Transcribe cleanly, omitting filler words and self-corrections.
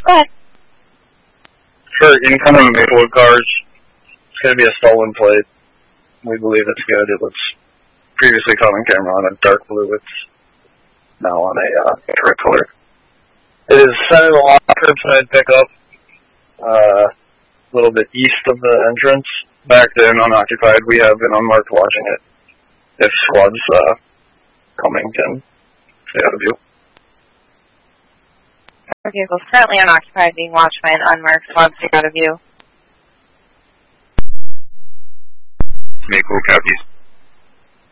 Go ahead. For incoming Maplewood cars, it's going to be a stolen plate. We believe it's good. It was previously caught on camera on a dark blue. It's now on a correct color. It is center of the lot, curbside pickup, a little bit east of the entrance, backed in, unoccupied. We have been unmarked watching it. If squads coming can stay out of view. Our vehicle's currently unoccupied, being watched by an unmarked squad, stay out of view. Maple copies.